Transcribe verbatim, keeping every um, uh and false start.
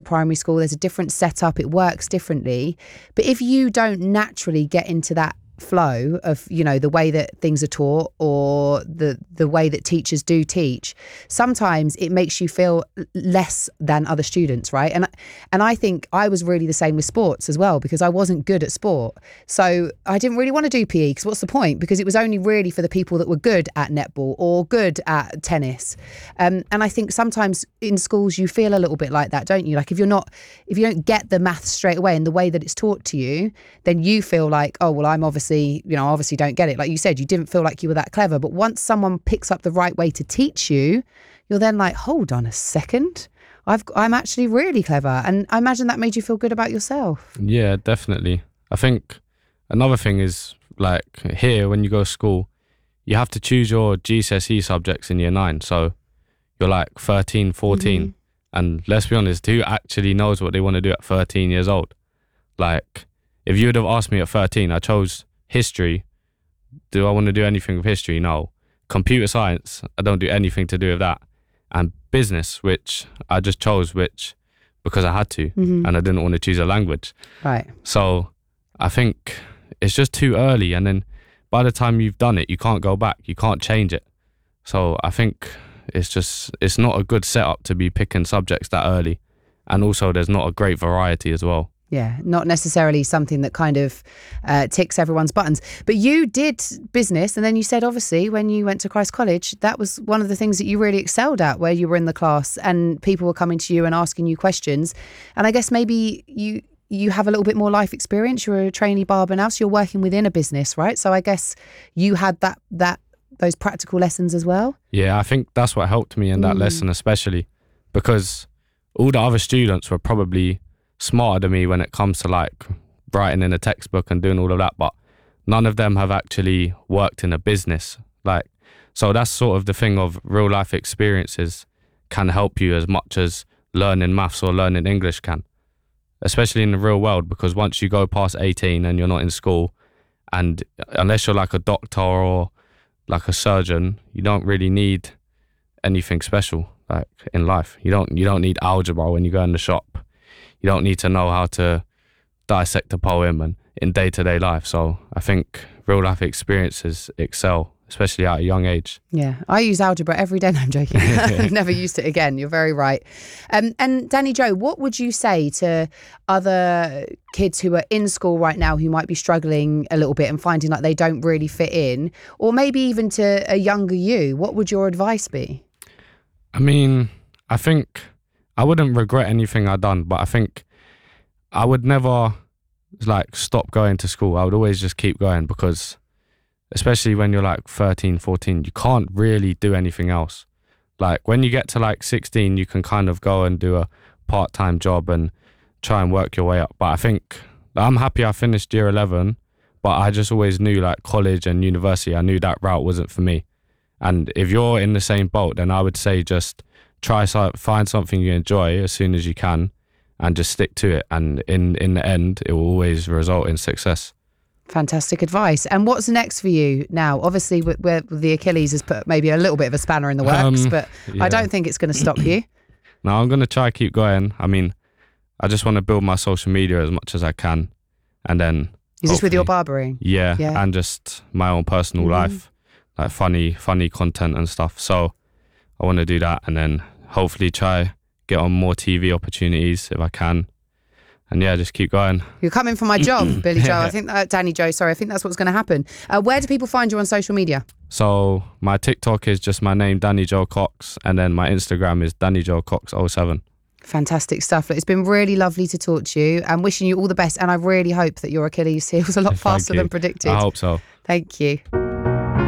primary school. There's a different setup. It works differently. But if you don't naturally get into that flow of, you know, the way that things are taught or the the way that teachers do teach, sometimes it makes you feel less than other students, right? And and I think I was really the same with sports as well, because I wasn't good at sport, so I didn't really want to do P E, because what's the point? Because it was only really for the people that were good at netball or good at tennis. Um, and I think sometimes in schools you feel a little bit like that, don't you? Like if you're not, if you don't get the maths straight away in the way that it's taught to you, then you feel like, oh well, I'm obviously you know, obviously don't get it. Like you said, you didn't feel like you were that clever. But once someone picks up the right way to teach you, you're then like, hold on a second. I've, I'm actually really clever. And I imagine that made you feel good about yourself. Yeah, definitely. I think another thing is, like, here when you go to school, you have to choose your G C S E subjects in year nine. So you're like thirteen, fourteen. Mm-hmm. And let's be honest, who actually knows what they want to do at thirteen years old? Like, if you would have asked me at thirteen, I chose history. Do I want to do anything with history? No. Computer science, I don't do anything to do with that. And business, which I just chose, which because I had to, mm-hmm. and I didn't want to choose a language. Right. So I think it's just too early. And then by the time you've done it, you can't go back. You can't change it. So I think it's just, it's not a good setup to be picking subjects that early. And also there's not a great variety as well. Yeah, not necessarily something that kind of uh, ticks everyone's buttons. But you did business, and then you said, obviously, when you went to Christ College, that was one of the things that you really excelled at, where you were in the class and people were coming to you and asking you questions. And I guess maybe you you have a little bit more life experience. You're a trainee barber now, so you're working within a business, right? So I guess you had that that those practical lessons as well. Yeah, I think that's what helped me in that mm. lesson, especially because all the other students were probably smarter than me when it comes to like writing in a textbook and doing all of that, but none of them have actually worked in a business. Like, so that's sort of the thing of real life experiences can help you as much as learning maths or learning English can, especially in the real world, because once you go past eighteen and you're not in school, and unless you're like a doctor or like a surgeon, you don't really need anything special like in life. You don't you don't need algebra when you go in the shop. You don't need to know how to dissect a poem and in day-to-day life. So I think real life experiences excel, especially at a young age. Yeah, I use algebra every day. No, I'm joking. I've never used it again. You're very right. Um, and Danny Joe, what would you say to other kids who are in school right now who might be struggling a little bit and finding like they don't really fit in, or maybe even to a younger you? What would your advice be? I mean, I think I wouldn't regret anything I've done, but I think I would never like stop going to school. I would always just keep going, because especially when you're like thirteen, fourteen, you can't really do anything else. Like when you get to like sixteen, you can kind of go and do a part-time job and try and work your way up. But I think I'm happy I finished year eleven, but I just always knew like college and university, I knew that route wasn't for me. And if you're in the same boat, then I would say just try so find something you enjoy as soon as you can and just stick to it. And in, in the end, it will always result in success. Fantastic advice. And what's next for you now? Obviously, with, with the Achilles has put maybe a little bit of a spanner in the works, um, but yeah. I don't think it's going to stop you. No, I'm going to try keep going. I mean, I just want to build my social media as much as I can. And then... Is this with your barbering? Yeah, yeah. And just my own personal mm-hmm. life, like funny, funny content and stuff. So I want to do that, and then hopefully try get on more T V opportunities if I can. And yeah, just keep going. You're coming for my job, Billy Joe. I think that, Danny Joe, sorry, I think that's what's going to happen. Uh, where do people find you on social media? So my TikTok is just my name, Danny Joe Cox, and then my Instagram is Danny Joe Cox oh seven. Fantastic stuff. It's been really lovely to talk to you, and wishing you all the best. And I really hope that your Achilles heals a lot faster than predicted. I hope so. Thank you.